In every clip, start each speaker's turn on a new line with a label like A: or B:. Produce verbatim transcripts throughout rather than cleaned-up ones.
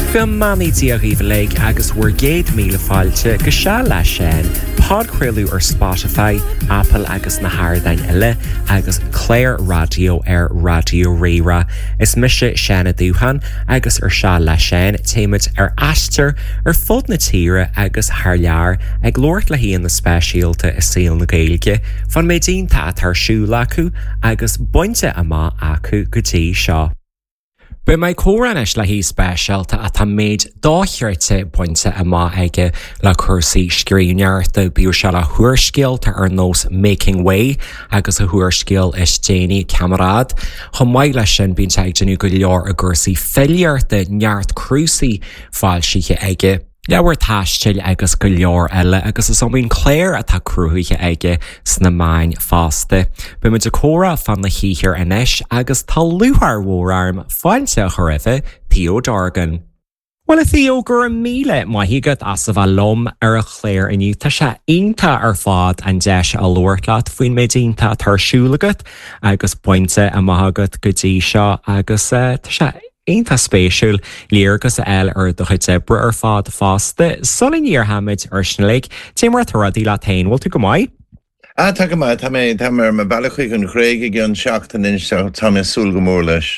A: Fi manaí a riomh agus bhuair géad míle fáilte go se le sin, Podcréalú ar Spotify, Apple agus na Hardain ile agus Claire Radio ar Radio Rira. Is mise Shanna Dúhan agus ar se le sin téimiid ar aistear ar fud na tíre agus thar lear ag glóirt le híon na spéisialta is síl na Gaeilge fan méidínta a tarsúla acu agus buinte amá acu go dtí seo. Bu mai córanis le hí spéisialta a tá méid dáthirte buinte amá aige le chusaí scrínearta bíú se le thuairscéalta ar nós Making Way agus a thuairscéal is déanaí camarad. Chá maiid lei sin bíon ag denú go leor a gursaí filiarta neart crusaí fáilsíthe aige. Leabhar taisteil agus go leor eile agus is omíon Claire atá cruúthaithe aige sna main fásta. Bu mu de córa fan na híhir inis agus tá luthar mhórarm fáilte a chorimhe Theo Dorgan. Well, Theo gur míle maithígad as a bheith lom ar a chléir iniu tá sé aonanta ar fád an deis a luirlaat faoin méidínta tarsúlagat agus pointe a maithagad go dtí seo agus tá sé Einta spéisiúil líorgus eil ar do chuid zebre ar fád fásta. Solin níor hamid ar snalig, té mar thuradí le tain, bhil tú go maiid?
B: Ah, tá go maiid, tá mé tá mar me bailachig an chréige gan seachtain inch tá mé súl go mór leis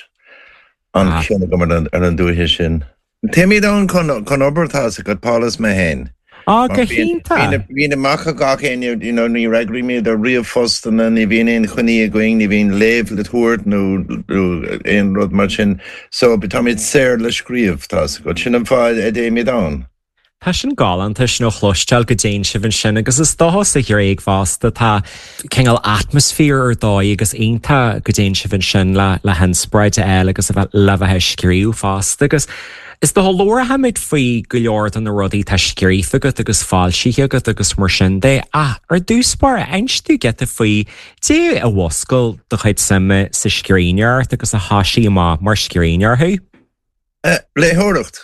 B: an cheanna go mar ar an dúithe sin. Té míad an chun obertá a go pálas me hain.
A: Ah, go hínta.
B: Bhín macha gach ein, you know, ní regri mi a riamh fostan ní bhíon ein chuní a going, ní bhíon léh le thuairt nó ein rud mar sin. So, tá míid séir le scríomh tá go sin an fáid a dé míad an.
A: Tá sin gálan tá sin ó chluisteil go déon sibhann sin agus is dóthas a gur ag fásta tá chéingal atmosfér ar dóid agus aonanta go déon sibhann sin le le henspreid a eil agus a bheith lehathe scríú fásta agus is do lóra hamid faoi go leor an na rudaí tá scrífa agat agus fáilsíthe agat agus mar sin dé a ar dúspáir a einstú get a faoi dé a bhoscail do chuid sama sa scríneart agus a háisí má mar scrínearthu?
B: Léthireacht.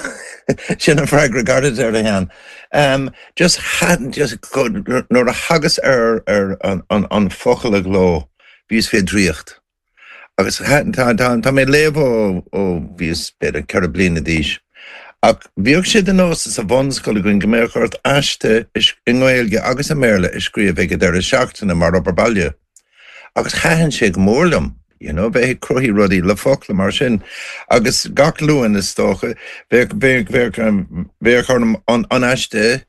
B: Sin an freigra gardid ar a hand. Um, just hadn't just go nor a haggis ar ar an an focail a gló bhís fé dríocht. Agus hadn't tá tá mé léh ó ó bhís bit a ceir bliana díis. Ach bhíoh siad an nós sa bhanscoil a gin gomérchart aiste is in Gaeilge agus a méle is scríomh ige ar a seachtainna mar op bailile. Agus chahann sé go mórlam. You know, bheith cruí rudí le focla mar sin. Agus gach luúin is tócha, bheith chum an aiste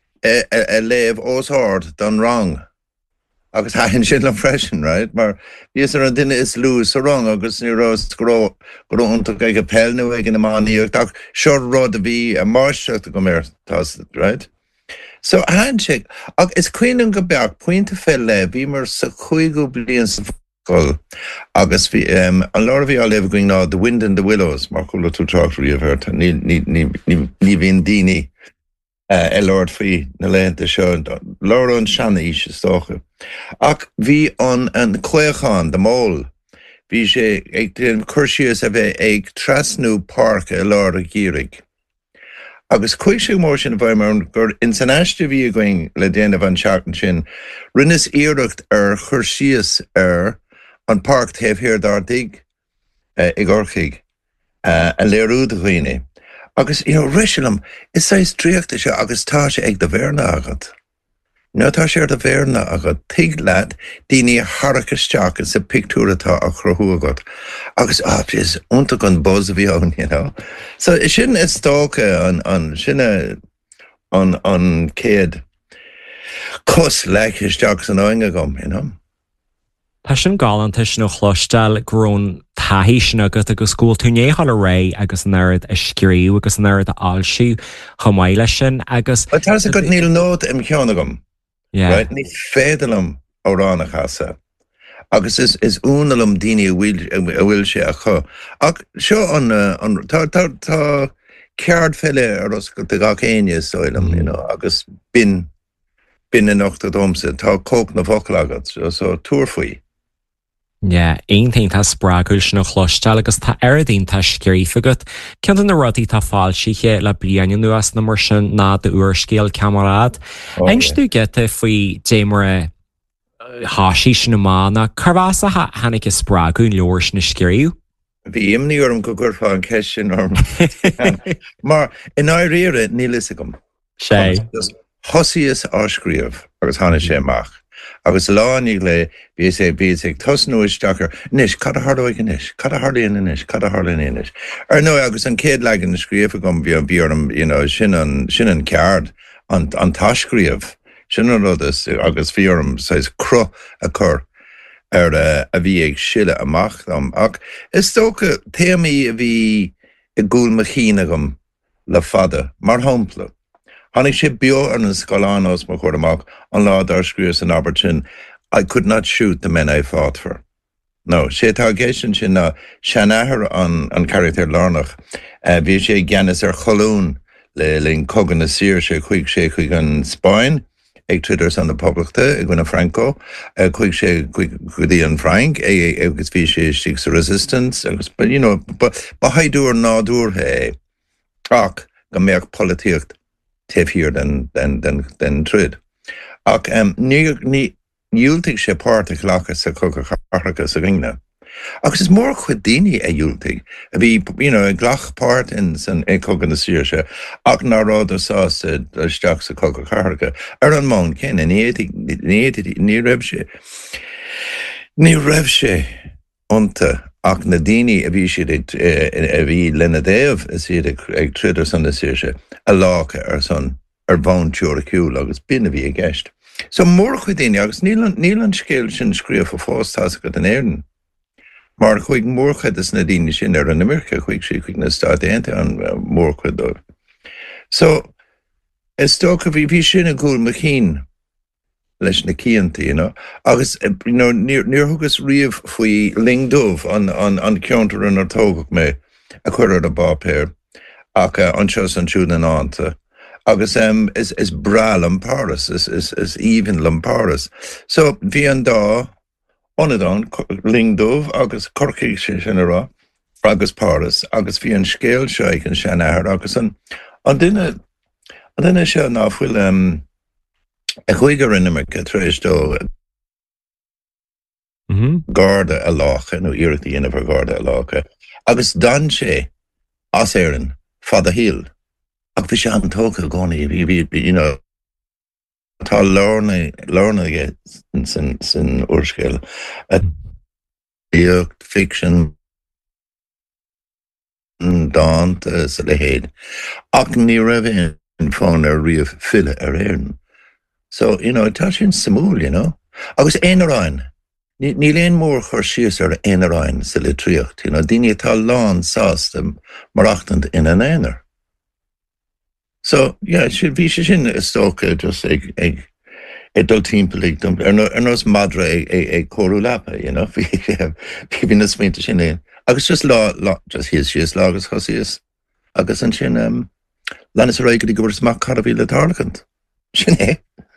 B: a léh óshard don rang. Agus hain sin le freisin, right? Mar bhíos ar an duine is lú sa rang agus ní rás gró grónta ag a pelnú ag in amáíocht ach seo rud a bhí a máisteach go mér tásta, right? So hain sé, ag is cuiann go beag pointe fé le bhí mar sa chuigú blion sa Cool. Agus bhí um, an láir bhí á léh going ná The Wind and the Willows, mar chula tú teachtarí a bhirt, ní bhíon daoine e Lord faoi na léanta seo, láir an seanna is is tócha. Ach bhí an an Cuéachán, the mole, bhí sé ag chuirsíos a bheith ag Trasnú Park a láir a gírig. Agus chuig sé mór sin a bhaim mar gur in san aiste bhí a going le déanamh an seachtain sin, rinneas iireacht ar chuirsíos ar an park taobh hir d'ardaigh uh, ag orchaig uh, a léirúd a chuoine. Agus, you know, riisilam, is sais tríochta se agus tá sé ag do bhéarna agat. No tá sé ar do bhéarna agat, tuig leat daoine harachas teach sa pictúratá a chruthú agat. Agus, ah, is unta gon buzz a bhí ann, you know. So, sin is tócha an, an sinna an, an céad cos leichas teach san áinge gom, you know.
A: Tá sin gálananta sin ó chluisteil grón taithí sin agat agus scúil túnéhall a ré agus nerd a scríú agus nerd a áilsiú chomáile sin agus...
B: But tá a go níl nód im cheanna gom.
A: Yeah.
B: Right? Ní féidirlam ó rána chasa. Agus is, is únalum daoine a bhfuil sé a chu. Ach seo an... an tá tá tá ceard file ar os go gach éine soilm, mm. you know, agus bin bin in ochta domsa, tá cóc na focail agat, so, so túr faoi.
A: Yeah, ein thing tá sprágúil sin ó chluisteil agus tá airdín tá scrífa agat. Ceann na rudaí tá fáilsíthe le bliana nuas na mar sin ná de uairscéal camarad. Einstú gete faoi démara háisí sin na mána, carhás a hanig is sprágún leor sin na scríú?
B: Bhí imníorm go gur fá an ceis sin orm. Mar in áiríire níl is gom.
A: sé.
B: Hosíos áskriamh agus hána sé amach. Agus lánig le bí sé bí ag tosnú isteachar, níis cad a hardóig inis, cad a hardíon inis, cad a hardíon inis. Ar nó agus an céad legan na scríomh gom bhí an bíorm, you know, sin an sin an ceard an an táiscríomh. Sin an rudas agus bhíorm sais cro a chur ar a bhí ag siile amach am ach. Is tócha téamaí a bhí i gúil machína gom le fada, mar hompla. Hannig sé bio an an scolános mar chuir amach an lá ar scríos an Aberdeen, I could not shoot the men I fought for. No, sé tá géisisin sin na seanahar an an character lánach. Bhí sé gceannas ar cholún le linn cogan na sír sé chuig sé chuig an Spáin, ag triders an na poblachta, ag gona Franco, chuig sé chuidí an Frank, agus bhí sé six resistance, agus, but, you know, ba haidúr nádúr he, ach, go méach politíocht tefhir den den den den trid. Ach um, ní ní Júltig sé páirrta lecha sa coga charcha sa ringna. Agus is mór chuidíine a Júltig. A bhí, you know, a glach páirt in san é coga na sír se, ach ná rád asá isteach sa coga charcha. Ar an món cén, ní raibh sé. Ní raibh sé ionta ach na daoine a bhí siad a bhí lena déamh a siad ag tridar san na sír se, a lácha ar san ar bhain teúr a ciúil agus bína bhí a gceist. So mór chuidíine agus níl an scéil sin scríomh a fástá go den éireann. Mar chuig mórchuid is na daoine sin ar an America chuig sí chuig na stádaanta an mórchuidóibh. So is tócha bhí bhí sin a gúil machín leis na cíanta, you know, agus you know, níor thugus riamh faoi lingdómh an an an ceantar an ar tógach mé a chuir ar a bápéir ach anseo an siúd an ánta. Agus um, is, is bra Lamparis, is, is, is even Lamparis. So, bhí an dá, onadán, lingdómh, agus corcaigh sé sin ará, agus Paris, agus bhí an scéil seig an seanahar, agus an, an duine, an duine se náfuil um, a chuige rinnemecha tréis dó garda a lácha, nó iirechtaí inamh garda a lácha, agus dan sé as éireann fad a híl. Ach bhí sé an tóca gcónaí, you know, tá lárna lárna san san uorscéil. Bíocht, fiction, dáanta sa le héad. Ach ní raibh in fáin ar riamh fille ar éireann. So, you know, tá sin samúil, you know. Agus éanaráin, ní léon mór chuir síos ar éanaráin sa le tríocht, you know, daoine tá lán sásta mar achtant in an éanar. So, yeah, bhí sé sin is tóca just ag ag ag dul timpplaigh dom ar nós madra ag chorú leapa, you know, bhí bhí na smínta sin éon. Agus just lá, just híos síos lá agus chosíos, agus an sin um, lenas a réige go bhfuil smach cara bhí le tárlachant. Sin é.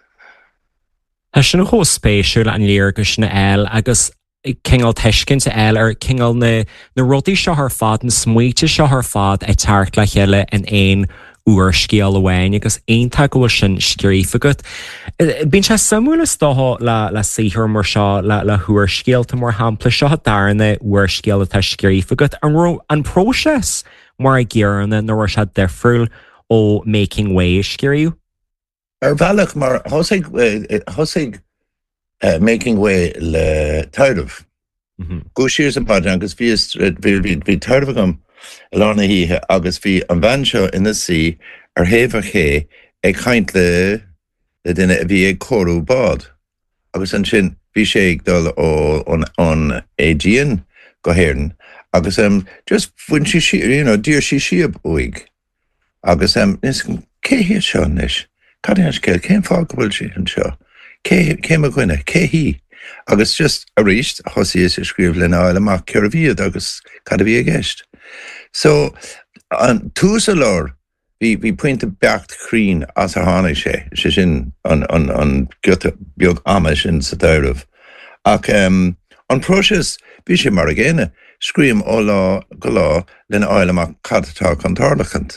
A: Tá sin chó spéisiúil an léir go sinna eil agus Kingal teiscint eil ar Kingal na na rudaí seo ar fad na smuoite seo ar fad ag teart le chéile in éon uair scéal amháin agus aonanta go bhfuil sin scríofagat. Bíonn sé samúlas dótha le le saothar mar seo le le thuair scéalta mar hampla seo darna uair scéal atá scríofagat an an próses mar a ggéarna nó se difriúil ó making way scríú.
B: Ar bhealach mar thosaigh thosaigh making way le tairimh. Go siar an bad agus bhí bhí tairimh gom lána híthe agus bhí an bhain seo ina sí ar thaobh a ché ag chaint le le duine a bhí ag chorú bád. Agus an sin bhí sé ag dul ó an éidean go héireann agus um, just bhain si si, you know, dír si siab uig. Agus um, is cé hí seo nis? Cad é an scéil, céim fá go bhfuil si an seo? Céim a gcuine, cé hí? Agus just a ríist thosaíos a scríomh le áil amach ceir a bhíad agus cad a bhí a gceist. So, an tús a lár, bhí puinte beacht chrín as a tháinig sé, sé sin an gcuta beag ama sin sa dairimh. Ach um, an próses bhí sé mar a ggéine, scríam ó lá go lá lena áil amach cad atá an tárlachant.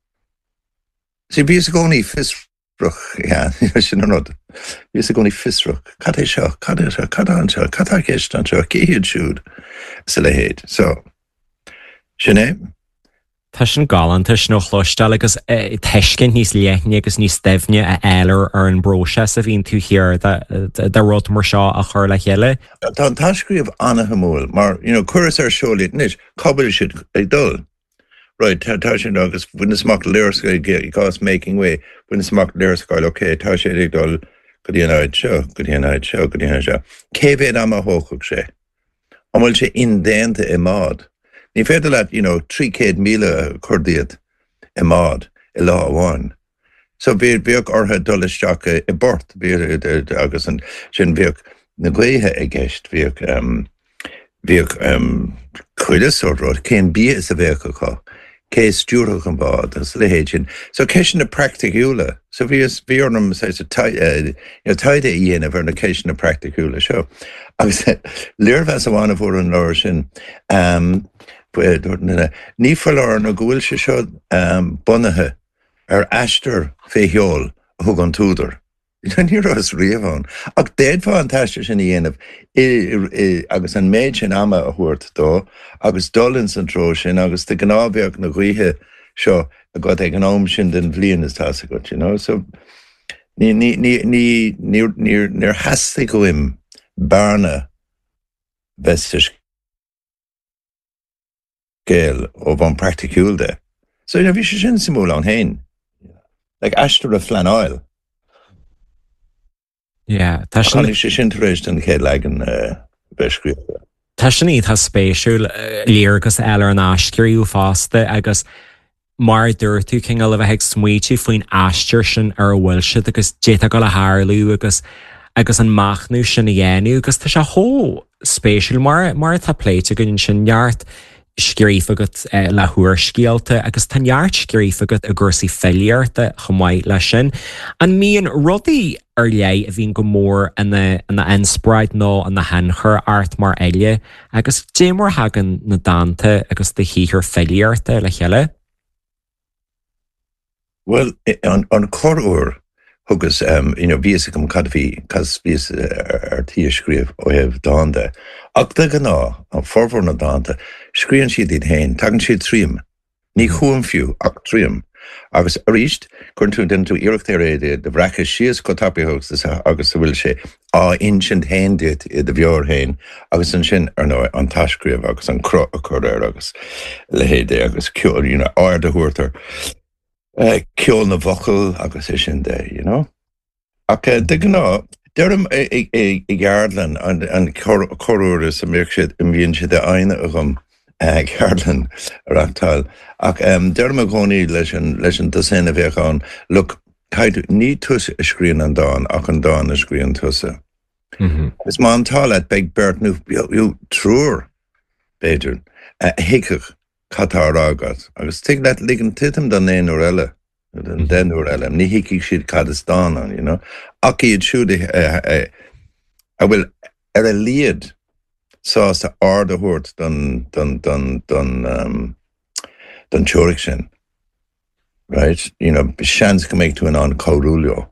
B: Sí bhí a gcónaí fisruch, yeah, sin an rud. Bhí a gcónaí fisruch, cad é seo, cad é seo, cad an seo, cad a gceist an seo, céhiad siúd sa le héad. So, Sinné?
A: Tá sin galantas nó chlóistal agus teiscin níos léithne agus níos defne a eilear ar an bróise a bhíon tú hir de rud mar seo a chur le chéile.
B: Tá an taiscríomh anna hamúil, mar you know, churas ar seolaí níos, cobbal siad ag dul. Right, tá sin agus bhuina smach léirscail gás making way, bhuina smach léirscail, ok, tá sé ag dul go dtíanaid seo, go dtíanaid seo, go dtíanaid seo. Céhhéad am a hóchuig sé. Amhfuil sé indéanta i mád. Ní féidir leat, you know, trí céad míle chuirdiad i mád i lá amháin. So bhíoh bhíoh ortha dul isteach i bort, agus an sin bhíoh na gcuithe i gceist, bhíoh um, bhíoh um, chuidas ó rud, cén bí is a bhíoh acu. Cé stúrach an bád, as le héid sin. So céis na practicúla. So bhíos bhíornam says taide í dhéanamh ar na céis na practicúla seo. Agus léirmhes amhána bhór an leir sin, um, ní foilear na gúil se seo um, bunathe ar aistear féheol a thug an túdar. Ní as riamháin. Ach déad fá an taiiste sin dhéanamh agus an méid sin ama a thuirt dó, agus dulinn san tró sin, agus de gnábheoh na gcuithe seo a god ag an am sin den bblion is tá a go, you know? So níor hasasta goim barna vestis scéal ó bhan practicúil de. So bhí sé sin simú an hain. Like aistear a flanáil.
A: Yeah, tá
B: sin sé sin rééis an chéad legan bheitscríomh.
A: Tá sin iad tá spéisiúil léargus eile an asciúú fásta agus mar dúirtú cin a le bheith smuotú faoin aisteir sin ar bhfuil siad agus déta go le háirlú agus agus an machnú sin a dhéanú agus tá se thó spéisiúil mar mar tá pléite gon sin neart scrífa go le thuair scialta agus tanheart scrífa go a gursaí féilearta chomáid lei sin. An míon rudaí ar lé a bhíon go mór ina inspráid nó an na henchar art mar eile agus démór hagan na dáanta agus de híthar féilearta le chéile?
B: Well, an chorúir thugus bhíos gom cadhí cos bhíos ar tí scríomh ó hebh dáanta. Ach de gná an forhór na dáanta, scríonn siad iad hain, tagann siad tríam. Ní chuam fiú ach tríam. Agus a ríist, chun tú den tú iirecht ar éide, de bhrachas sios go tapíthógus agus a bhfuil sé á insint hain dit i de bheor hain, agus an sin ar nó an taiscríomh agus an cro a chur ar agus le héide agus ceol, you know, áir de thuirtar. Ceol na bhocail agus is sin de, you know? Ach de gná, Deirm i Gardlan an choúir is a méoh siad im bhíonn siad a aine a gom Gardlan ar achtáil. Ach deirm a gcónaí leis an dosanna bheachán, look, ní tusa a scríonn an dáin ach an dáin a scríonn tusa. Is má an tálaid beag beirt nó bhíú trúr béidir hiicech catá ágat, agus tí leit ligan titim don éon uair eile. Den den uair eile, ní hiicigh siad cad is dáin, you know? Ach iad siúd a bhfuil ar a líad sásta ard a thuirt don teoiric sin. Right? You know, seans go méid tú an an cóúleo.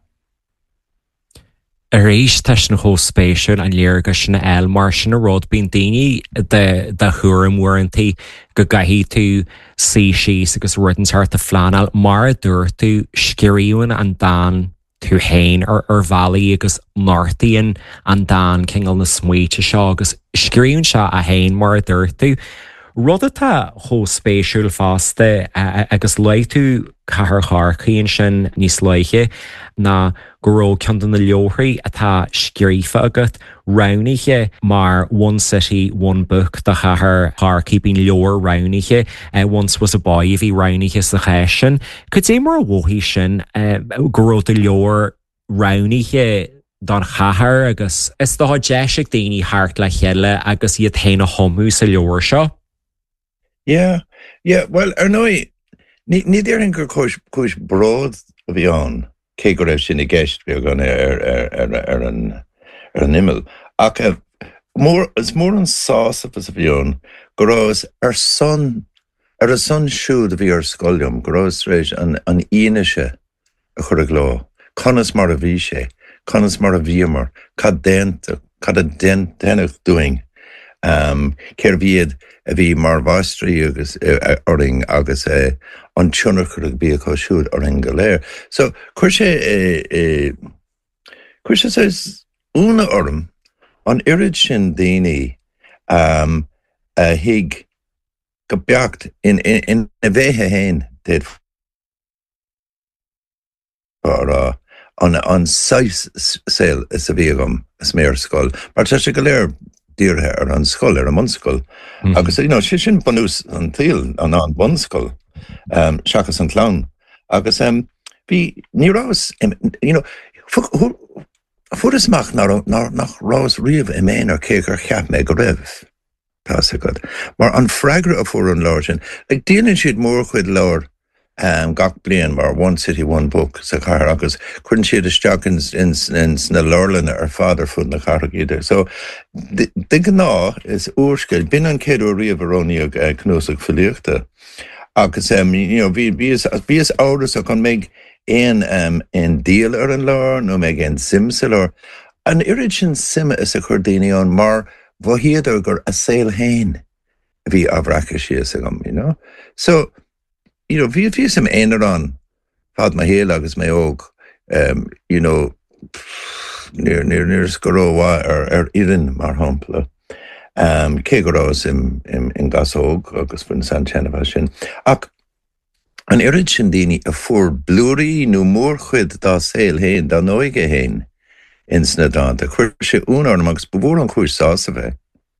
A: A rééis teis na hó spéisiúil an léargus sin eil mar sin a rud bíon daoine de thuaim warrantaí go gaithí tú sí síos agus rutanseart a flaanal mar dúir tú sciríúin an dáin tú hain ar ar bhelaí agus náirtaíonn an dáin cingal na smuoite seo agus sciríúin seo a hain mar dúir tú. Rud atá hó spéisiúil fásta agus leith tú cahar cháirchaíonn sin níos leiche na go raibh ceann na leothaí atá scirífa agat ránaiche mar one city, one book de chathair cháirchaí bíon leor ránaiche once was a boy bhí ránaiche sa chéis sin. Could é mar bhthaí sin go raibh de leor ránaiche don chathair agus is dá deisiach daoine thart le chéile agus iad théanna thomú sa leor seo?
B: Yeah, yeah, well, ar nói, ní dhéironn gur cúis bród a bhí an, cé go raibh sin i gceist bhí gan ar an imil. Ach is mór an sásafas a bhí an, go raibh ar son, ar a son siúd a bhí ar scoilm, go raibh rééis an ionise a chur a gló, conas mar a bhí sé, conas mar a bhí mar, cad déanta, cad a déanach doing um, Kerviad a bhí mar bhaistrí agus uh, oring agus uh, an tionar chuig bí a cosisiúd oring go léir. So chuir sé uh, uh, chuir sé says úna orm an irid sin daoine um, uh, hiig go beacht in, in, in a bhéthe héin déad or uh, an an sais sail is a bhíagam is méar scoil. Mar tá sé go léir díorthe ar an scoil ar a munscoil. Mm-hmm. Agus you know, si sin banús an tíl an an bunscoil, um, seachas an clán. Agus um, bhí ní rás, you know, fud is mach nach rás riamh i mén ar céchar cheap me go raibh. Tá sé god. Mar an freigra a fuair an láir sin, ag díanann siad mór chuid láir Um, gach blian mar one city, one book sa char agus chuann siad isteach in, in, in sna lorlanna ar fáidir fud na charach idir. So, the gná is úrscail, bin an céadú riamh aróníoch uh, cnúsach filiachta. Agus, um, you know, bí is áras a chun méid éon um, in díal ar an lár, nó méid éon simsa lár. An irid sin sima is a chur daoine an mar bhhiad gur a sail hain bhí abhracha sios agam, you know? So, you know, vi vi some eneran had my heel agus my og, um, you know, near near near Skorowa or or Irin mar hampla. Um, Kegoros in in in Gasog agus from San Chenevashin. Ak an irid sin dini a for blúri nu mór chud da sail hain da noige hain in snadan. A chuir sé únar mags bevor an chuir sása bheith.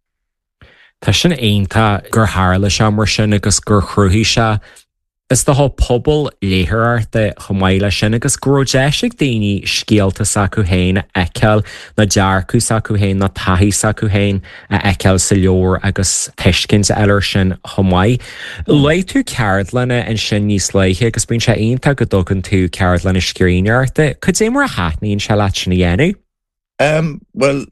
A: Tá sin aonanta gur hála se mar sin agus gur chruthí se. Is the whole pobl léhar de chomáile sin agus gródeisiigh daoine scialta sa acu héin eiceal na dearcú sa acu héin na taithí sa acu héin a eiceal sa leor agus tuiscint eilir sin chomáid. Leith tú ceardlanna an sin níos leiche agus bíonn sé aonanta go dtugann tú ceardlanna scrínearta. Chud é mar a háithnaíonn se leat sin na dhéanú?
B: Um, well,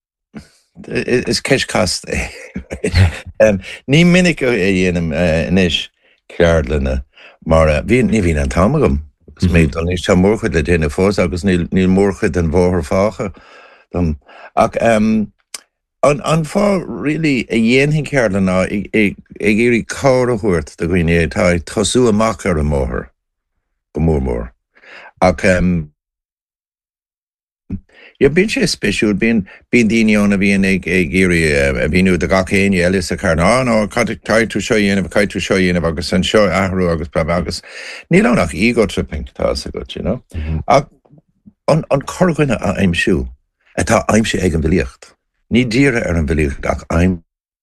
B: is ceis cast. um, ní minic a dhéanam uh, inis ceardlanna. Mar bhí ní bhín an tamagam, agus méid an níos tá mórchuid le déanana fós agus níl mórchuid an bmhóthar fácha. Ach um, an, an fá really a dhéanaí ceardlanna ag éirí cáir a thuirt do ghoine tá tosú amach ar an mórthar go mór mór. Ach um, ja, bín sé speisiúil, bín daoine anna bhíon ag géirí a bhíonú de gach chéine eile a cairn á nó caiid tú seo dhéanamh caiid tú seo dhéanamh agus an seo ahrú agus brab agus. Níl annach ego tripping tá a go, you know? Mm-hmm. Ach an corghuine a aimimsú atá aimimsú ag an bhilíocht. Ní díire ar an bhilíocht ach aim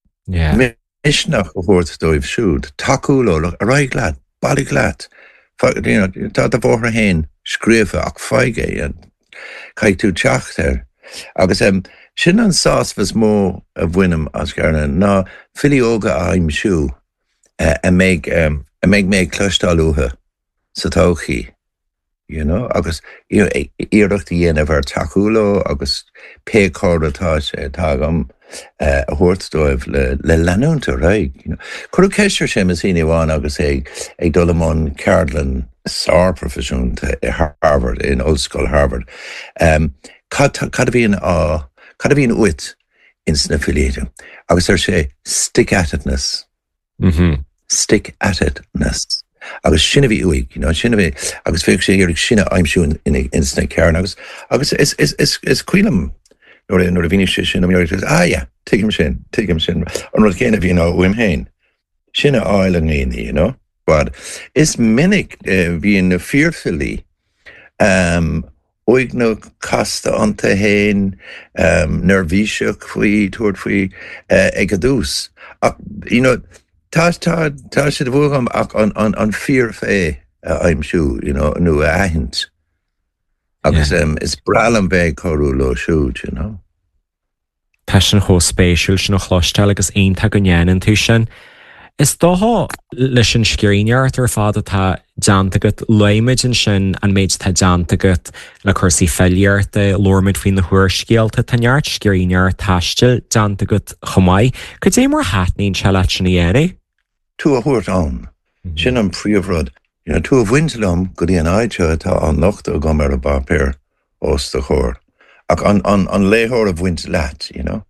B: misnach a bhórt dóibh siúd, takeúló a raig leat, balig leat, tá a bhóthar hain scríomh ach feige an caiid tú teacht ar. Agus um, sin an sás was mó a bhuiinem as garna ná filióga a aimimsú uh, a méid um, a méid méid clúistáilúthe sa tóchaí, you know? Agus you know, iireachta dhéanamh ar takeúló agus pécóir atá sé tágam uh, a thuirtdóibh le, le leanúnta raig. You know? Curú ceisir sé mas híine bháin agus ag ag dul amón ceardlan sár profisiún i Harvard, in Old School Harvard. Um, cad a bhíon á, cad a bhíon uit in sna filiéide. Agus ar sé stick-at-itness.
A: Mm-hmm.
B: Stick-at-itness. Agus sinna bhí uig, you know, sinna bhí, agus féic sé iarraigh sinna aimimsún in, in sna cearn. Agus, agus is, is, is, is cuilam nuair a bhíine sé sin, am iarraigh, ah, yeah, tuigim sin, tuigim sin. An rud céanna bhíon á uim hain. Sinna áil an ngéine, you know? But is minic uh, bhíon na fearfully um, oig no casta anta hain um, nervíiseach faoi tuair faoi uh, ag a dús. Ach, you know, tá tá tá sé de bhugam ach an an an fear fé uh, aimimsú, you know, nu a ahint. Agus yeah. um, is bralam bheith choú lo siúd, you know.
A: Tá sin chó spéisiúil sin nach chlostal agus aonanta go ngeanann tú sin. Is dóá leis an scríneart ar fád atá deantagat leimiid an sin an méid tá deantagat le chusaí feiliarta lormid faoin na thuair scéalta tanneart scríneart taiste deantagat chomáid. Could é mar háithnaíonn se leat sin na dhéana?
B: Tú a thuirt ann. Sin an príomhrud. You know, tú a bhaintelam go dtí an áidse atá an nachta a gom ar a bapéir os de chóir. Ach an, an, an léthóir a bhaint leat, you know.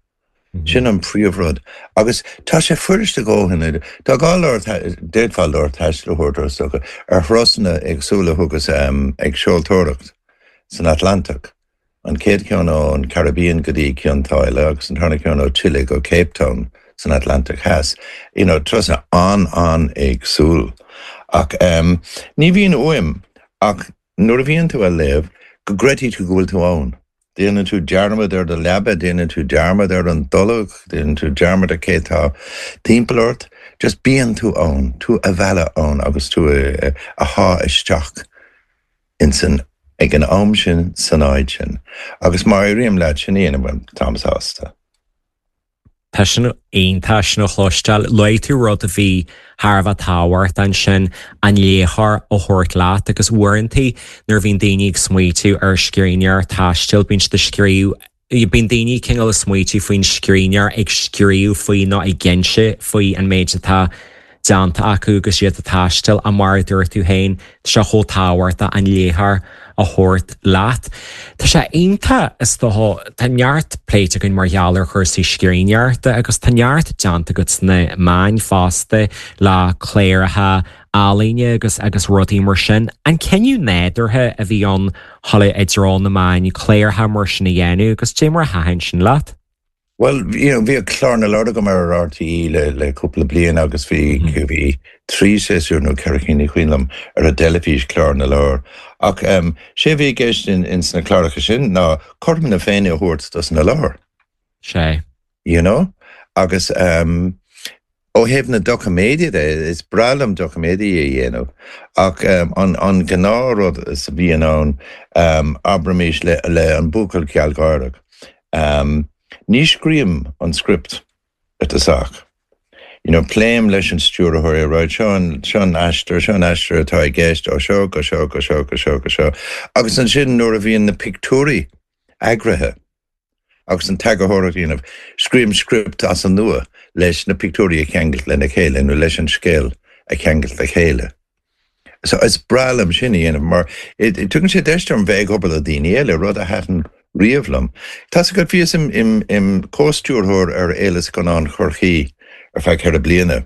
B: sin an príomhrod. Agus tá sé fuiriste go hinna, Tá gáir déadfáil or teisle chuirtar so ar throsna agsúla thugus um, ag seoltóireacht san Atlantic. An céad ceann ó an Caribbean go dtí ceann táile agus an tháina ceann ó Chile go Cape Town san Atlantic has. You know, trosa an an agsúl. Ach, um, ní bhíon uim, ach nuair a bhíonn tú a léamh, go gréití tú gúil tú ann. Déanaan tú dearmad ar de lebe, déanaan tú dearmad ar an dulug, déanaan tú dearmad a cétá timpeairt, just bíon tú ann, tú a bheile ann, agus tú a, a há isteach in san ag an am sin san áid sin. Agus mar riam leid sin éanamhain Thomas Asta.
A: Tá sin aonanta sin chlóisteil leid tú rud a bhí Harbh táhairt an sin an léthar ó thuirt leat agus warranty nar bhíon daoine ag smuo tú ar scrínear táisteil bíonn de scríú bíon daoine cin le smuo tú faoin scrínear ag scríú faoin nó ag ginse faoi an méid atá deanta acu agus siad a táisteil a mar dúir tú hain se thó táhairta an léthar a thuirt leat. Tá sé aonanta is tá neart pléite gon margheallar chuirsaí scrínearta agus tá neart deanta go sna main fásta le cléirethe álíne agus agus rudaí mar sin an ceniu néidirthe a bhí an thola idirrán na main cléirethe mar sin na dhéanú agus dé mar hain sin leat.
B: Well, you know, bhí a clárna láda go mar ar R T E le, le cúpla blian agus bhí mm. bhí trí séú nó ceircíní chuinlam ar a delafís clárna lár. Ach um, sé bhí geist in, in sna chláracha sin ná corman na féine a thuirt dos na lár.
A: Sé.
B: You know? Agus um, ó hebh na docamédia de, is bralam docamédia a dhéanamh. Ach um, an, an gnáród is a bhí an an um, abramís le, le an búcail cealgárach. Um, Ní scríam an script at a sach. You know, pléim leis an stúr a thuir ráid Sean Sean Astor, Sean Astor atá ag gceist ó seo go seo go seo go seo go seo. Agus an sin nuair a bhíon na pictúrí agrathe. Agus an tag a thuir bhíanamh scríam script as an nua leis na pictúrí a cheangailt le na chéile nó leis an scéal a cheangailt le chéile. So is bralam sin dhéanamh mar tugann sé deistir an bheith obair a daoine eile rud a hatan riamhlam. Tás a go bhíos im, im, im cóstúrthór ar éiles gan an chorchaí ar feadh ceir a bliana.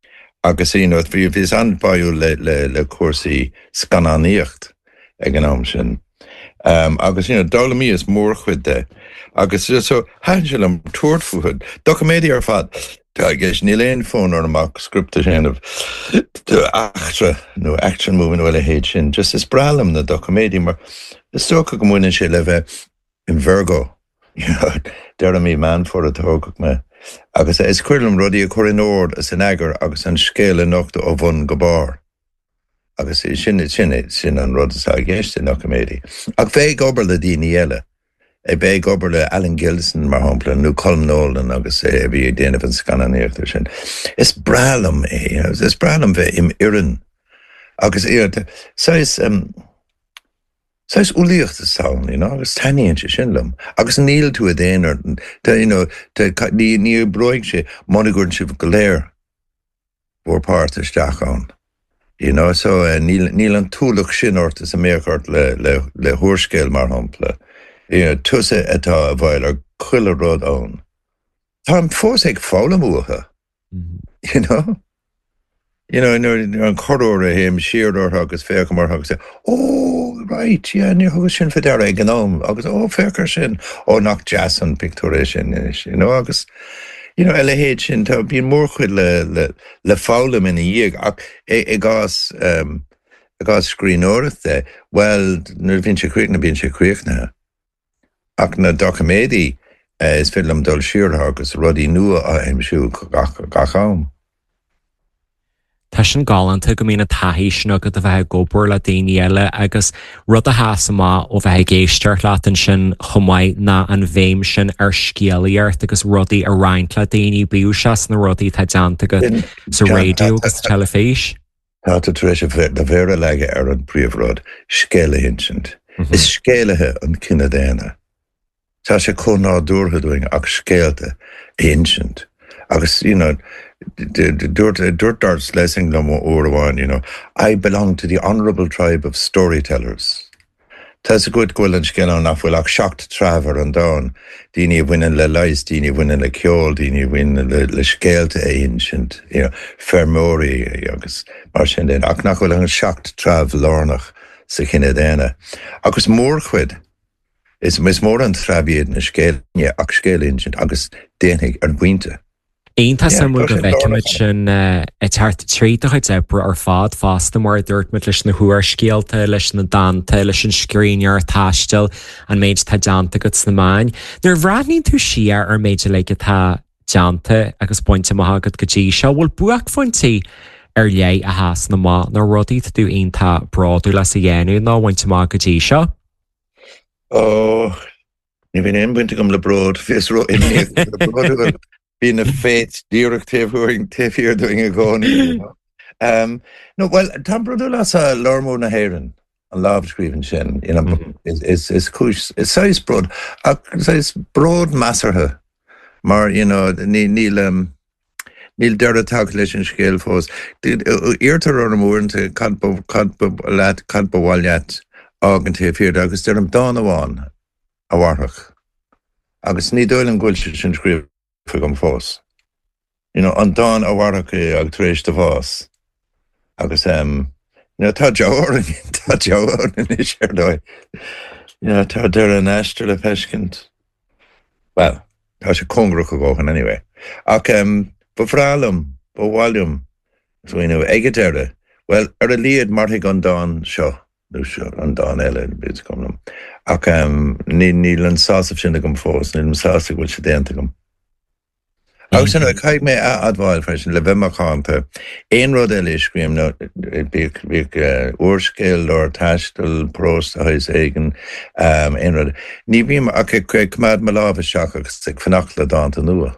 B: Agus you know, bhí bhís an baú le, le, le cuasaí scanáníocht ag an am sin. Um, agus you know, dála mí is mór chuid de. Agus so háin am tuairtfuhad. Docamédia ar fad, tá gis ní léon fón ar amach scripta sin of achtra nó action moving bhfuil a héad sin. Just is bralam na docamédia mar is tóca go múna sé le bheith in Virgo. You know, there me man for a tógach me. Agus is cuilam rudí a chuir nóir as an agar agus an scéile nocta ó bhun go bar. Agus sin sin sin an rud is a gceiste nach médi. Ag bheith obair le daoine eile. É bheith obair le Alan Gilson mar hampla nó Colm Nolan agus é bhí déanamh an scanáníocht sin. Is bralam é, is bralam bheith im irin. Agus é, sais um Sais úlíocht a saon, you know, agus taíonn sé sinlam. Agus níl tú a déanaar, you know, ní ní broig sé monigúrn si go léir bhór páirt isteach an. You know, so uh, níl, níl an túlach sin ortas a méchart le, le, le thuairscéil mar hampla. You know, tusa atá a bhail ar chuile rud an. Tá an fós ag fála mútha, you know? You know, an choróir a héim siardóir agus fécha mar agus say, oh, right, yeah, ní thugus sin fidar ag an am, agus ó féchar sin, ó nach jazz an pictúra sin, you know, agus, you know, eile héad sin, tá bíon mór chuid le, le, le fálam in a dhéag, ach i gás, um, i gás scríneoireacht de, well, nuair bhíonn sé críoch na bíonn sé críochna. Ach na docamédi uh, is fidlam dul siartha agus rudí nua a imsú gach am.
A: Tá sin galanta go mína taithí sin agad a bheith gobar le daoine eile agus rud a hásamá ó bheith géisteart leat sin chomáid na an bhéim sin ar scéalaíart agus rudaí a roinnt le daoine bíúsas na rudaí tá deanta go sa réidió agus telefís.
B: Tá tá tar éis de bhéire leige ar an príomhrud scéala hinsint. Is scéalathe an cinna déana. Tá sé chomh dúrtha doing ach scéalta hinsint. Agus, you know, Dirt darts lessing them or one, you know. I belong to the honorable tribe of storytellers. Tás a good gwil an sgil an afhfuil ach seacht trafar an dáin. Díní bhuiine le leis, díní bhuiine le ceol, díní bhuiine le, le scéalte ancient, you know, fermóri agus mar sin den. Ach nach bhfuil an seacht traf lárnach sa chinine déine. Agus mór chuid, is mis mór an trafíad na scéal, ach scéal ancient, agus déananig ar bhuinte.
A: Aonanta san mú go bhheicimiid sin i teart tríach chuid ebre ar fád fásta mar dúirt mit leis na thuair scéalta leis na dananta leis an scrínear taistil an méid tá deanta go na máin. Nuair bhráithníonn tú siar ar méidir le go tá deanta agus pointe maithagad go dtí seo bhfuil buach fointí ar lé a háas na má nar rudaí tú aonanta braú leis a dhéanú ná bhainte má go dtí seo?
B: Ó, ní bhíon éon buinte gom le bród, fés ro in le bród being a faith directive whoing tifir doing a goni, you know. Um no well Tambrodulas a Lormo na Heron and love screaming shin, you know, mm-hmm. is is is kush it's size broad uh, size broad masserha mar you know ni nil um nil derda calculation scale fos irter on more into canpo canpo lat canpo walyat agent tifir agus derum dana one a warhach agus ni doilen gulshin scream for gum fós. You know, an dan a warach ag tréis de fós. Agus, um, you know, tá jaorin, tá jaorin is er dói. You know, tá der an astra le peskint. Well, tá se congrach a gohan anyway. Ach, um, bo fralum, bo walium, so you know, ege derde. Well, er a liad martig an dan seo. Nu seo, an dan ele, bits gomnum. Ach, um, ni, ni lan sasaf sinna gum fós, ni lan sasaf wil se denta gum. Agus an caig mé adháil freisin le bheith marchánta. Éon rud eile scríam nó bíag uorscéil or taistil próst a hais éigen éon rud. Ní bhíam a cumad me lábh seach agus ag fannach le dáanta nua.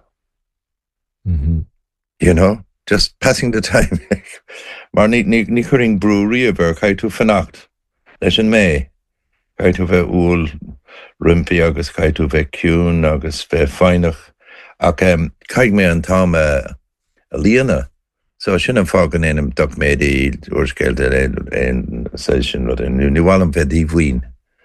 B: You know, just passing the time. Mar ní churing brúí a bhar caiid tú fannacht leis an mé. Caiid tú bheith úl rimpi agus caiid tú bheith ciún agus bheith feinach. Ach, um, caig me an tám uh, a líana. So sin an fágan éanam doc médi uorscéil de ein session rud in ní bhhailm bheith dí bhuiin.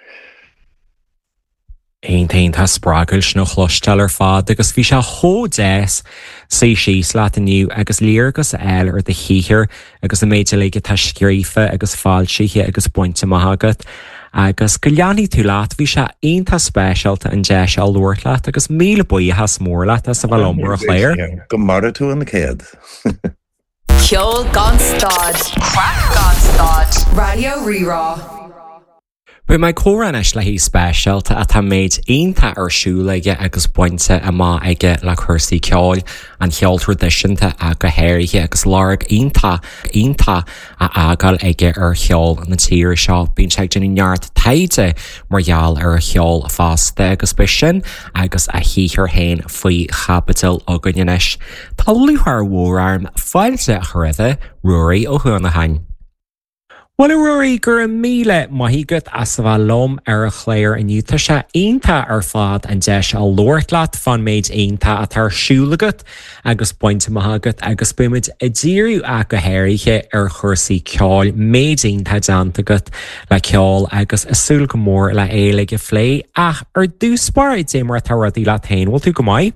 A: Aon tain tá sprágail sna chlostal ar fád agus bhí se thó déas sé síos leat aniu agus líor agus eil ar de híhir agus a méide le go tá scríofa agus fáilsíthe agus pointe maithagad. Agus go leanaí tú leat bhí se aonanta spéisialta an de se luirlaat agus míle buí has mórlaat a sa bhil omar a chléir.
B: Go mar tú an céad.
C: Ceol gan stad, crack gan stad, Radio Rerá.
A: Bu mai córanis le hí spéisialta a tá méid aonanta arsúlaige agus pointe a má aige le chuirsaí ceáil an cheol tradiisianta a go héirithe agus láirg aonanta aonanta a agáil aige ar cheol na tíir seo bíonn seag den neart taide margheall ar cheol fásta agus be sin agus a híhir hain faoi chapital agannis. Tá luthar mhórarm fáilte a chuirde ruirí ó thuanna hain. Well ruirí gur míle maithígad as sa bhil lom ar a chléir aniu tá sé aonanta ar fád an deis a luirlaat fan méid aonanta a tarsúlagat agus pointe maithagad agus buimiid a ddíriú a go héirithe ar chuirsaí ceáil méid aonanta deantagat le ceáil agus asúil go mór le éalaige phlé ach ar dúspáir dé mar tá rudaí le tain bhfuil tú go maiid?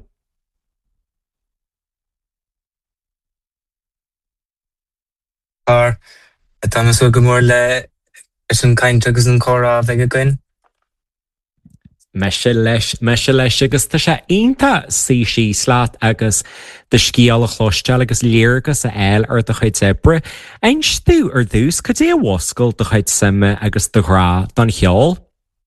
D: Ar Thomas go mór le is an caint agus an chorá bheith go gin.
A: Me se leis me se leis agus tá sé aonanta sí sí slaat agus de scíal a chlosisteil agus líorgus a eil ar do chuid zebre. Ein stú ar dús go dé bhhoscail do chuid sama agus do hrá don cheol?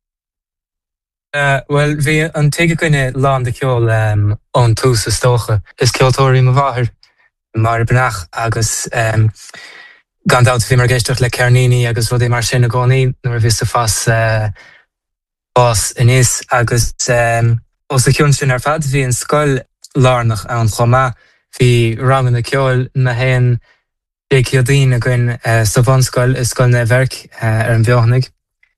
D: Uh, well, bhí an teige goine lán de ceol um, ón tús a stócha. Is ceoltóirí mo bháthir mar benach agus um, gan dat vi mar geisteach le Cernini agus rud é mar sin a gcónaí nuair bhí sa fas uh, fas inis agus um, os a ciún sin ar fad bhí an scoil lárnach an chomá hí rangan na ceol na héan bé ciodín a gin uh, sa bhain scoil is scoil na bherc uh, ar an bheochnig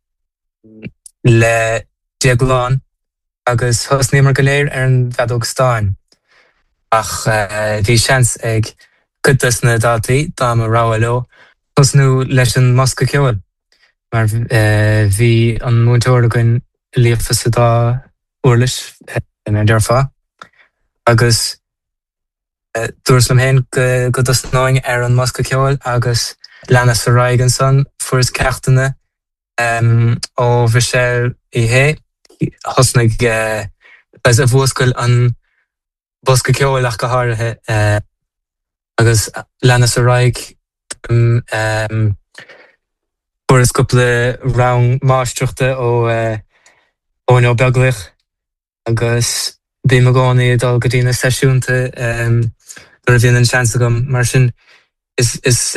D: le diagláin agus thos ní mar go léir ar an bheadóg stáin ach uh, bhí seans ag cutas na dátaí dá mar rá leo Thos nú leis an Mosca ceol. mar bhí an múntóir goin líofa sa dá uirlis in ar dearfa. Agus dúirs lim héin go dus náing ar an Mosca ceol agus leanna sa raigan san fuair ceachtainna ó bhí sé i hé. Thosnaigh leis a bhuascail an Bosca ceol ach go háirithe agus leanna sa raig fuair is cúpla rang máisteachta ó ó nó beaglaich agus bí me gánaí dal go dtína seisiúnta gur bhíon an seansa gom mar sin is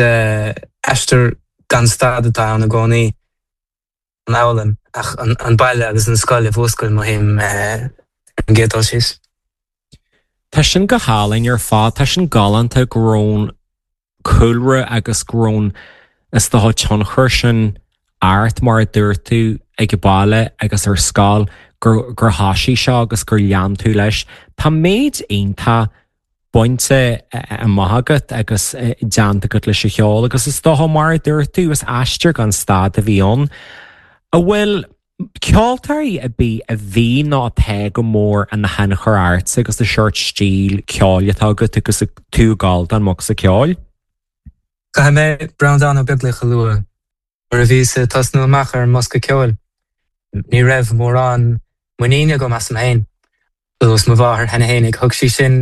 D: eistir gan stad atá an gánaí an álam ach an baile agus an scoil a bhuascail má him an géadá síos.
A: Tá sin go hálainn ar fád tá sin galanta grón coolra agus grón is do tean chuir sin airt mar dúir tú ag go baile agus ar scáil gur háisí seo agus gur lean tú leis. Tá méid aonanta buinte a maithagat agus deanta go leis cheol agus is dó mar dúir tú is aistear gan stad a bhíon. A bhfuil ceoltarí a bí a bhí ná the go mór an na hena chur airt agus de seirt stíl ceolaitá agat agus tú gáil an mo sa ceol.
D: Ca mé bradan ó beaglacha lua mar a bhí sa tasnú amach ar Mosca ceol. Ní raibh mór an muíine go mas am hain. Dús mo bháthair hena hénig thug sí sin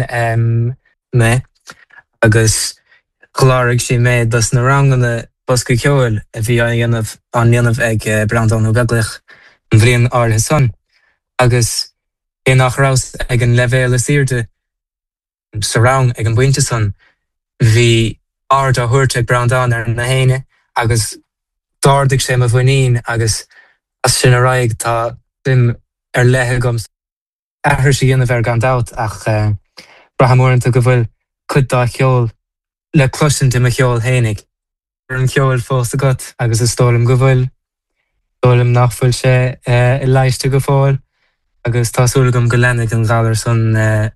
D: mé agus chláirigh sí mé dus na ranganna Bosca ceol a bhí an dhéanamh ag bradan ó beaglach an bhríon áirithe san. Agus é nach rás ag an levéal is irde sa rang ag an buinte san bhí ard a thuirt ag bradan ar na héine agus dáirdigh sé a bhaoinín agus as sin a raig tá dim ar lethe gom ahir sí dhéanamh ar gan dát ach brahamóranta go bhfuil chud dá cheol le cloisin dim a cheol hénig. Ar an cheol fós agat agus is tólam go bhfuil tólam nachfuil sé i leiiste go fáil agus tásúlagam go lenig an gálar san.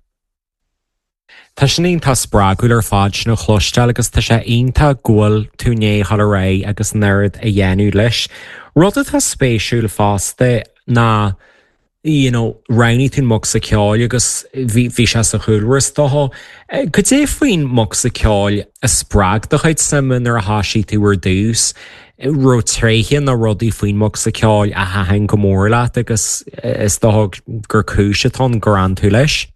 A: Tá sin onanta sprágúil ar fád sin ó chlosisteil agus tá sé onanta ghfuil túné hall ré agus nerd a dhéanú leis. Rud atá spéisiúil fásta ná you know, raní tún mo sa ceáil agus bhí sé sa chuúras dóá. Go dé faoin mo sa ceáil a sprág do chuid simman ar a háisí túair dús, ro tréchéan na rudaí faoin mo sa ceáil a hahan go mór leat agus is dó gur cúisetá gur an tú leis.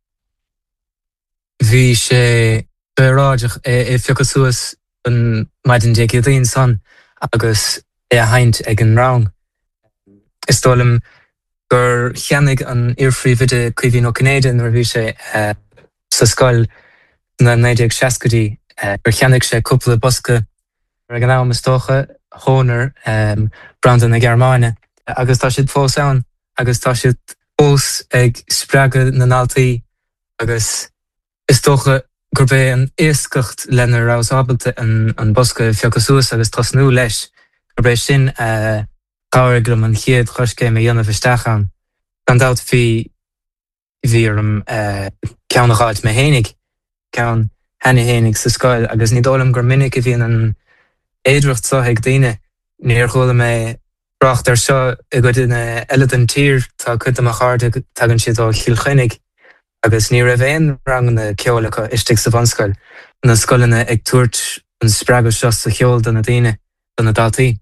D: Bhí sé beráideach é fiocas suas an maidin dé daon san agus é a haint ag an rang. Is tólam gur cheannig an iarfríomhide cuimhín ó Canadian ar bhí sé sa scoil na neideag seascadí gur cheannig sé cúpla bosca ar an am istócha hónar Brandon na Gearmáine agus tá siad fós ann agus tá siad fós ag spreagad na náltaí agus is tócha gur bé an éascacht lena rás ábalta an bosca fiocas suas agus tasnú leis gur bé sin cáirglam an chiad chuiscé mé dhéanamh isteachán. Gan dát bhí bhí arm ceannaáid mé hénig ceann hena hénig sa scoil agus ní dólam gur minic a bhíon an éadreacht sa ag daine níor chola mé bracht ar seo i go duine eile an tír tá chud amach cháirde tagann siad ó chiilchinnig agus ní raibh éon rang na ceolacha istigh sa bhanscoil na scoilanna ag tuairt an spreagadh seo sa cheol don na daine don na dátaí.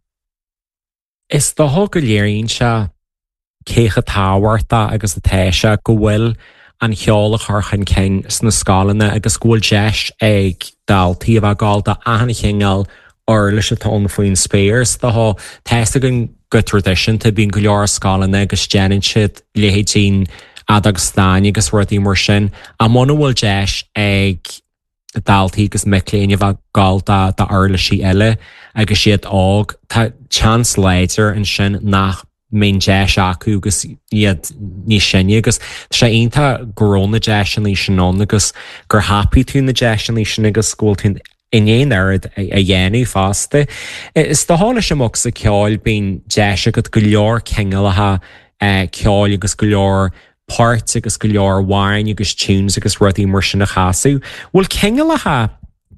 A: Is do go léironn se cécha táhairta agus a téise go bhfuil an cheola churchan cin sna scálanna agus gúil deis ag daltaí a bheith gáilta ahanana chéingeal or leis atá faoin spéirs tá téiste gon go tradiisianta bíon go leor scálanna agus déanann siad léhéidtín agus stáin agus ruirtaí mar sin a mna bhfuil deis ag daltaí agus miléine bheith gáilta de airlaisí eile agus siad ág tá chans léidir an sin nach mén deis acu agus iad ní sinne agus sé onanta grónna deis an sin agus gur happy tún na deis an sin agus scóil tún inéon aird a dhéanú fásta. Is do hála sem mo sa ceáil bíon deis go go leor ceingealathe ceáil agus go leor páirt agus go leor bháin agus túúns agus rudaí mar sin na chaú. Bhfuil ceingealathe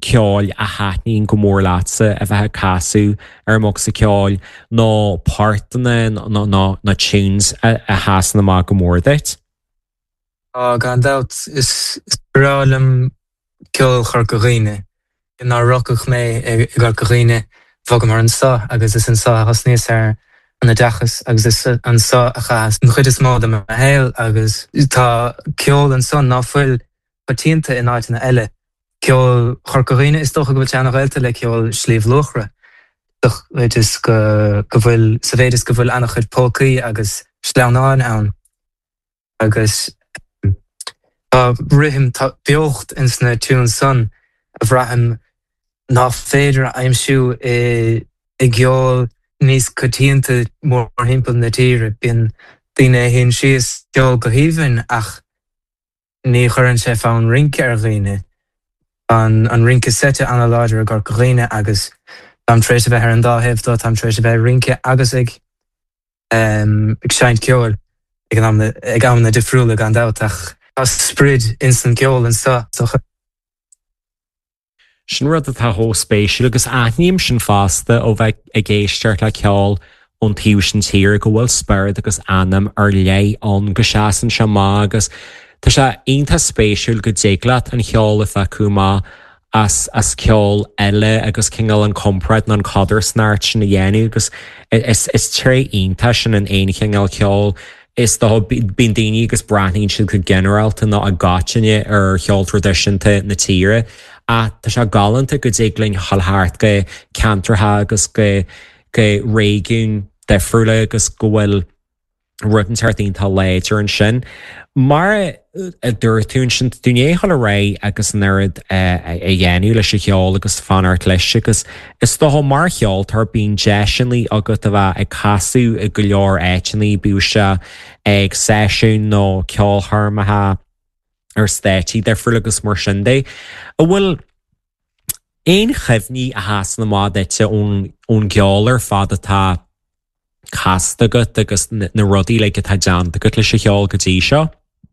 A: ceáil a háithnín go mór lása a bheit casú ar mó sa ceáil nó páirtainna na tunes a háasna má go mór deit?
D: Á gan dat is rálam ceol chur go riine. In ná rockach mé ag gar go riine bhagam mar an sa agus is an sa achas níos ar an na dechas agus is an sa a chas. An chuid is mád am a héil agus tá ceol an son ná fuil patínta in áit na eile. Ceol chur go riine is docha go bhil teanna réilta le ceol slíomh luchra. Doch it is go bhfuil sa bhéad is go bhfuil annach chuid pócaí agus sleanáin ann. Agus tá rithim tá beocht in sna tún son a bhraham ná féidir aimsiú i gceol níos cotíanta mór himpeall na tíre bíon daoine hén sios ceol go híomhann ach ní churann sé fán rince ar ghaoine. An rince sete anna láidir a gur go ghaoine agus tam tréis a bheith ar an dáthebh dó tam tréis a bheith rince agus ag ag seint ceol ag am na difriúla gan dáteach a sprid in san ceol an sa.
A: Sin rud a tá hóspéisiú agus aithníim sin fásta ó bheith a ggéisteart le ceáil ón tíú sin tír go bhfuil spurd agus anam ar lé an go seaan se má agus tá sé aonanta spéisiúil go déaglaat an cheol a feicú má as as ceol eile agus cingal an compráid ná an cadar snáirt sin na dhéanú agus is is trí aonanta sin an aon cingal ceol is dá bíon daoine agus braithnín siad go generalta ná a gáiteine ar cheol tradiisianta na tíre a tá sé galanta go dtéaglainn hallthart go cantartha agus go go réigiún defriúla agus go bhfuil rutan tartaínta léidir an sin. Mar a dúirtún sin dúné hall ré agus nerd a dhéanú leis cheol agus fanart leis agus is dó mar cheol tar bíon deisianlí agat a bheith ag casú i go leor éitinlí búise ag séisiún nó ceoltharmatha ar stéití defriúla agus mar sin dé. A bhfuil éon chimhní a háas na má deite ón geall ar fad atá casta agat agus na rudaí le go tá deanta agat leis cheol go dtí seo?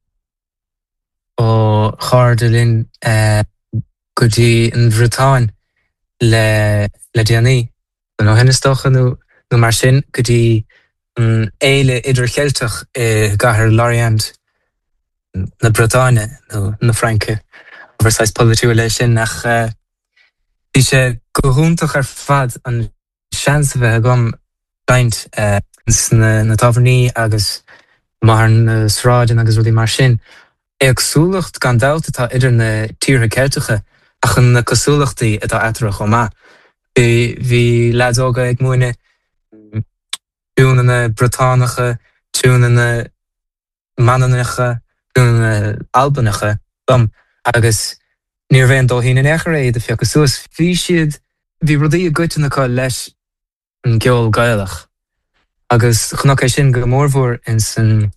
D: Ó cháirdalinn go dtí an Bhreatáin le le déanaí. nó hinnastocha nó mar sin go dtí an éile idir cheilteach i gcathair Lorient na Breatáine nó na Franca versáis polúú lei sin nach bhí sé go húntaach ar fad an seans a bheith gom baint na taverní agus mar na sráidin agus rudí mar sin. Agsúlacht gan dáta tá idir na tíre ceilteacha ach an na cosúlachtaí atá etra go má. Bhí leadóga ag muoine túna na Bretánacha, túna na Mananacha, túna na Albanacha dom agus níor bhéon dó hína éair é de fiach sús. Bhí siad bhí rudaí a goiteanna cá leis an geol gailach. Agus chunach é sin go mórmhór in san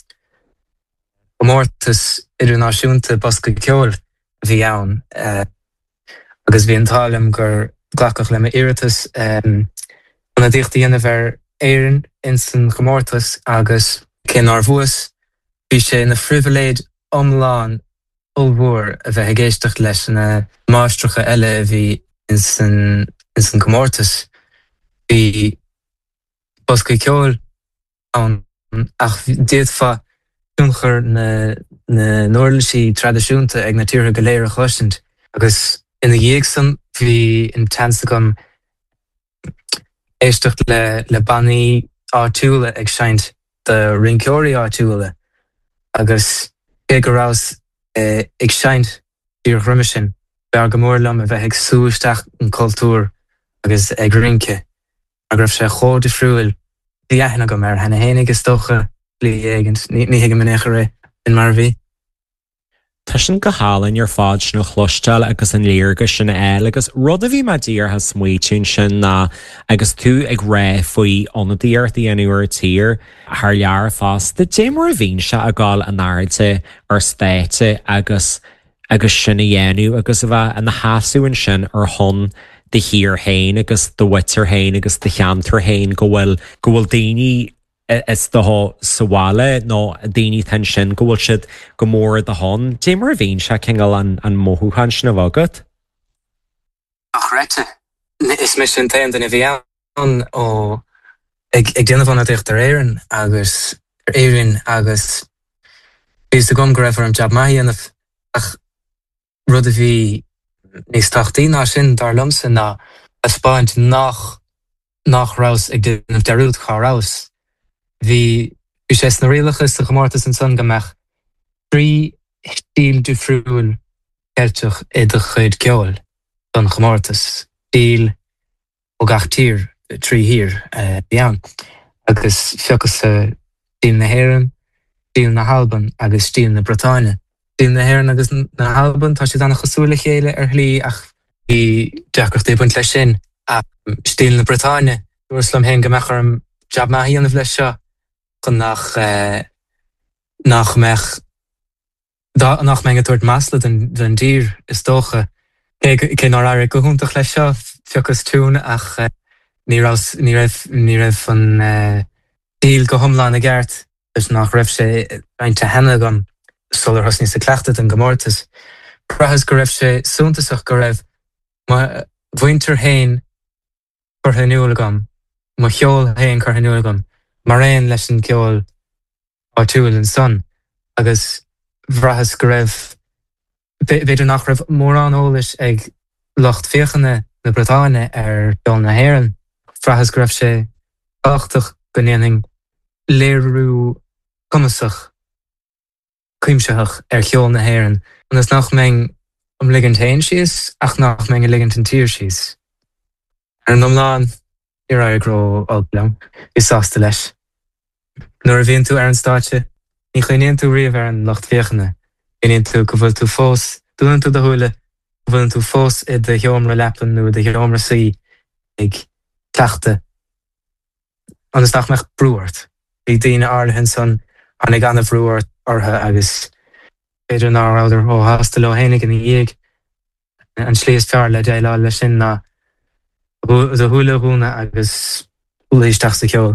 D: mórtas idirnáisiúnta bosca ceol bhí ann. Agus bhí an tálam gur ghlacach le me iiritas an a dtíocht dhéanamh ar éireann in san chomórtas agus cén ár bhuas bhí sé na frivaléid omláin ulmhór a bheith géisteach leis na máistrucha eile a bhí in san chomórtas. Bhí bosca ceol an ach déad fa túnchar na nóirlaí tradiisiúnta ag na tíre go léir a chluisint. Agus ina dhéagsan bhí in Tanstagam éisteacht le le bannaí áitiúla ag seint de rinceoirí áitiúla agus cé go rás ag seint tíor chruime sin bear go mór liom a bheith ag súisteach an cultúr agus ag rince a raibh sé chóir de friúil dhéithna go mar hena hénig is tócha lí éigent ní hiige man éair ré in mar bhí.
A: Tá sin go hálainn ar fád sin chluisteil agus an léarga sin eile agus rud a bhí me dír ha smuoitiún sin ná agus tú ag ré faoi anadíart dhéanúir tír th lear fás de démar a bhín se a gáil an airte ar stéite agus agus sinna dhéanú agus a bheith an na háasúin sin ar hon de hir hain agus de witter hain agus de cheantar hain go bhfuil go bhfuil daoine is do saháile nó daoine tan sin go bhfuil siad go mór de hon. Déimar a bhíon se cingal an an móthúchan sin a bhagad?
D: ach rete is mis sin tain den bhí an ó ag ag déanamh anna écht ar éireann agus ar éireann agus bhís de gom go raibh ar an job maithíanamh ach rud a bhí níos tachtaí ná sin dar lumsa ná a spáint nach nach rás ag déanamh dearúd cá rás. Bhí bhí sé na rialachas a chomórtas an son gomach trí stíl difriúil ceirteach i do chuid ceol don chomórtas. Stíl ó gach tír trí hir bíán agus fiocas a stíl na hÉireann, stíl na Halban agus stíl na Bretáine. Stíl na hÉireann agus na Halban tá sé dana chosúla chéile ar lí ach bhí deachcht é buint lei sin a stíl na Bretáine dúirslam hen gomach arm job maithíanamh leis seo chun nach nach mech nach menge tuairt measla den dír is dócha. Cé ná air go húntaach leis seo fiocas tún ach ní raibh an díl go thomláin a gceart is nach raibh sé bainte henne gan solar hosní sa cleachta an gomórtas. Brahas go raibh sé súntasach go raibh bhaintear hain chutha nuala gom, má cheol hain chutha nuala gom, mar réon leis an ceol á túil an son agus bhrahas go raibh beidir nach raibh mór an ólis ag locht féchanna na Bretáine ar ceol na hÉireann. Bhrahas go raibh sé áchtach go ndéanaing léirú cumasach cuimseach ar cheol na hÉireann. An is nach mbeidh am ligint hain síos ach nach mbeidh ligint an tír síos. Ar an omláin ní raibh gró alplam is sásta leis. Nuair a bhíonn tú ar an stáitse, ní chuineann tú riamh ar an locht féchanna. Bhíonn tú go bhfuil tú fós, dúann tú do thuaile, go bhfuil tú fós i de theomra lepan nó de theomra saí ag cleachta. An is nach meach brúirt. Bhí daoine áirithe son an ag anna brúirt ortha agus beidir ná áidir ó hásta le hénig in dhéag an slíos fear le déile le sin ná do thuaile húna agus úlaísteach sa cheol.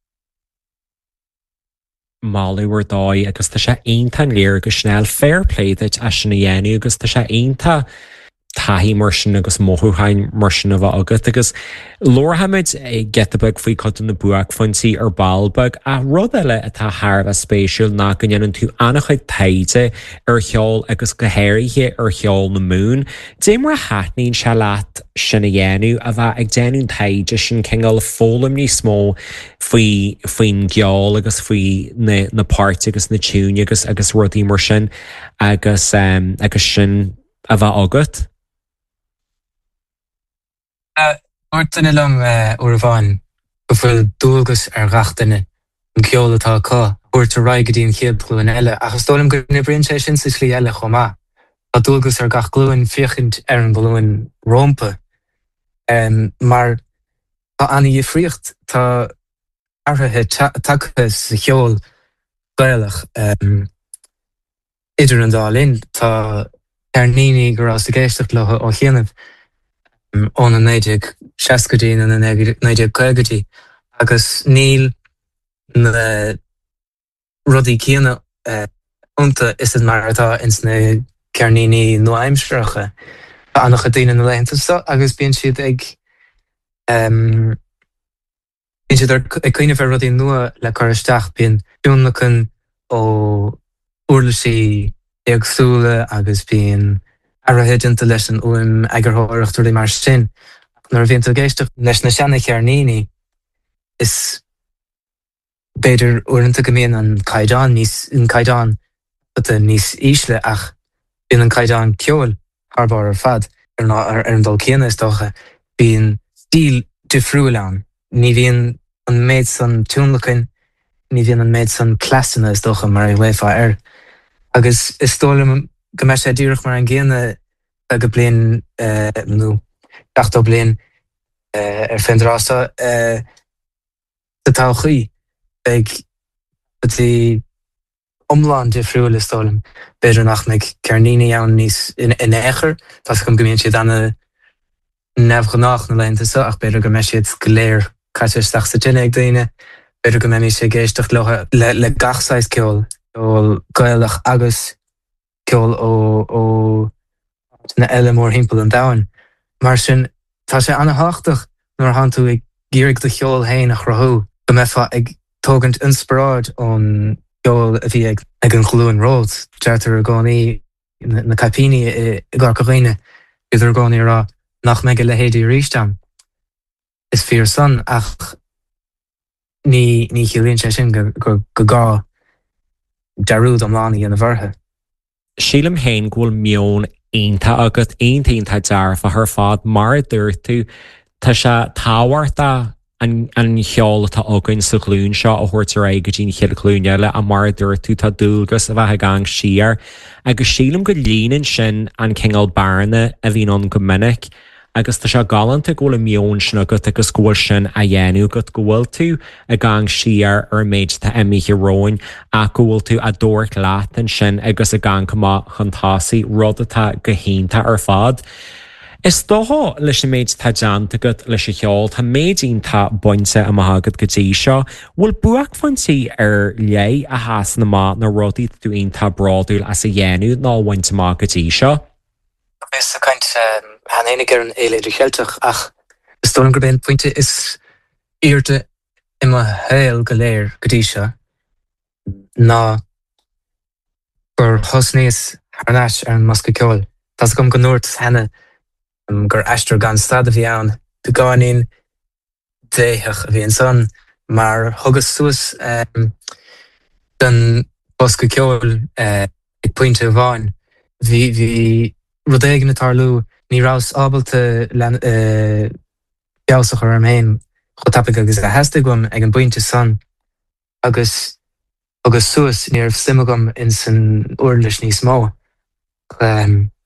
A: Málaúir dóid agus tá sé aonanta léir agus snéil fairpléideid a sinna dhéanú agus tá sé aonanta taí mar sin agus móthúchain mar sin a bh agat agus lorhamid getabag faoi cod na buach fantaí ar ballbag a rud eile atá tharbh spéisiúil ná go ndeanann tú annachchuid taide ar cheol agus go héirithe ar cheol na mún. Dé mar háithnín se leat sinna dhéanú a bheith ag déanún taide sin chéingeal fólam ní smó faoi faoin geol agus faoi na páirt agus na túne agus agus rudaí mar sin agus agus sin a bheith agat.
D: Uirtain ilum uair bhain go bhfuil dúlgus ar gachtainine an ceol atá cá uirt a raig go dtíon chéad glúin eile agus dólam go na bríonn sé sin sa slí eile chomá. Tá dúlgus ar gach glúin fiochant ar an ballúin rompa. Mar tá anna dhíomhríocht tá arthaithe tagtha sa cheol gailach idir an dálinn tá Carníní go rás a géisteach le ó chéanamh ón an néideag seascadí an an néideag coigatí agus níl na rudaí cíanna únta is it mar atá ins na Carníní nó aimsreacha annach a daoine na leanta agus bíonn siad ag bíonn siad ag cuioineh ar rudaí nua le choristeach bíonn dúnlachan ó uirlasaí agsúla agus bíonn arthaidinte leis an uaim agurthireacht rudaí mar sin. Nuair a bhíonn tú géisteach leis na seanna Carníní is beidir uaireanta go mbíonn an caighdeán níos an caighdeán níos ísle ach bíonn an caighdeán ceol tharbhar ar fad ar an dul céanna is dócha bíonn stíl difriúil ann. Ní bhíonn an méid san túnlachan, ní bhíonn an méid san cleasanna is dócha mar léifá ar. Agus is tólam go me sé dúireach mar an ggéana a go blion nó dachtó blion ar findrása sa táchaí ag atí omláin difriúil is tólam beidir nach meg Carníní ann níos in éair tá chum go mbíonn siad anna neamhghnách na leanta sa ach beidir go me siad go léir caiiteteach sa duine ag daoine beidir go me sé géisteach le gachsáis ceol ó gailach agus ceol ó na eile mór himpeall an domhain Mar sin tá sé anhachtach nuair han tú ag gírig de cheol hain a chrathú. Go mefa ag tógant inspiráid ón cheol a bhí ag ag an chlúin ród. Deirtar a gánaí na caipíní i gar coghine idir gánaí rá nach meige le héadí rístam. Is fear son ach ní ní chiúlíonn sé sin go go gá darúd am lánaí in a bhartha.
A: Sílam hain ghfuil mion aonanta agat aontainnta dearfa th fad mar dúir tú tá se táhairta an cheol atá agann sa clún seo a thuirtar é go dtín chéad clúneile a mar dúir tú tá dúlgus a bheit gang siar agus sílam go líonann sin an chéingáil bearna a bhíon go minic agus tá se galanta ghfuil mion sin agat agus ghfuil sin a dhéanú go ghfuil tú a gang siar ar méid tá imíe róin a ghfuil tú a dúirt leatan sin agus a gang cumá chutásaí rud atá go hénta ar fad. Is dóá leis méid tá deanta go leis a cheol tá méidínta buinte a maithagad go dtí seo, bhfuil buach fantaí ar lé a háas na má na rudaí tú onanta braúil as a dhéanú ná bhainte má go dtí seo.
D: Is a kaint han enig ar an éileidir cheilteach ach is sto an grobén pointe is irte im a héil go léir go dtí seo ná gur thosnéos ar náis ar an masca ceol. Tás gom go nuairt henne Um, gur eistir gan stad a bhí ann do gáinín déithech a bhí an son, mar thugus suas um, den bosca ceol uh, ag pointe a bháin. Bhí bhí rud éigen na tarlú ní rás ábalta uh, beasach ar am héin chu tapig agus a heasta gom ag an pointe son agus agus suas níor simime gom in san uair leis níos mó. Um,